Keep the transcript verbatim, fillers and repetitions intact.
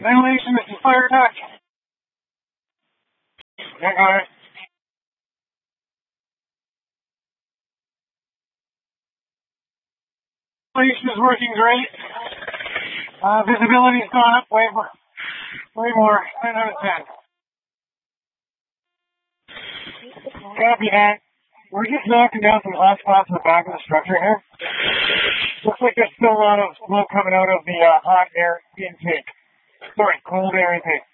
Ventilation, this is fire touch. Yeah, got it. Ventilation is working great. Uh, visibility's gone up way more, way more, ten out of ten. Copy that. We're just knocking down some hot spots in the back of the structure here. Looks like there's still a lot of smoke coming out of the uh, hot air intake. Sorry, cold air intake.